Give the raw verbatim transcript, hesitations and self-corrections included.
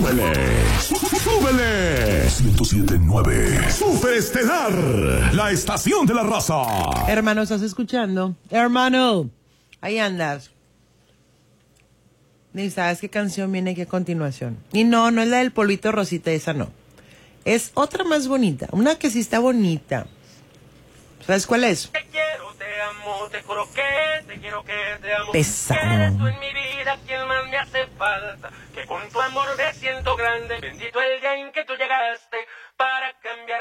súbele, súbele. ciento siete punto nueve. Superestelar, la estación de la raza. Hermano, ¿estás escuchando? Hermano, ahí andas. Ni sabes qué canción viene aquí a continuación. Y no, no es la del polvito rosita, esa no. Es otra más bonita, una que sí está bonita. ¿Sabes cuál es? Te quiero, te amo, te juro que te quiero, que te amo. Pesado. Que eres tú en mi vida quien más me hace falta. Que con tu amor me siento grande. Bendito el día en que tú llegaste para cambiar.